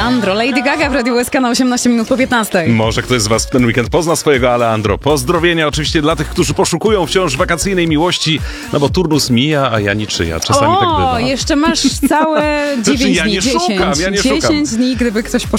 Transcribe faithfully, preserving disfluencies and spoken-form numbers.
Aleandro, Lady Gaga w Radiu U S K na osiemnaście minut po piętnastej. Może ktoś z was w ten weekend pozna swojego Aleandro. Pozdrowienia oczywiście dla tych, którzy poszukują wciąż wakacyjnej miłości, no bo turnus mija, a ja niczyja. Czasami o, tak bywa. jeszcze masz całe dziewięć ja dni, nie szukam, dziesięć, ja nie szukam. dziesięć dni, gdyby ktoś